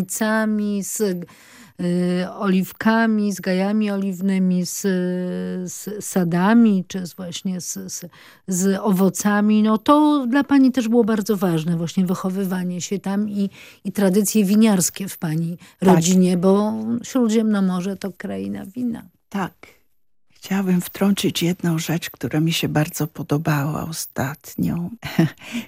winnicami, z oliwkami, z gajami oliwnymi, z sadami, czy właśnie z owocami. No to dla pani też było bardzo ważne, właśnie wychowywanie się tam i tradycje winiarskie w pani rodzinie, bo Śródziemnomorze to kraina wina. Tak. Chciałabym wtrącić jedną rzecz, która mi się bardzo podobała ostatnio.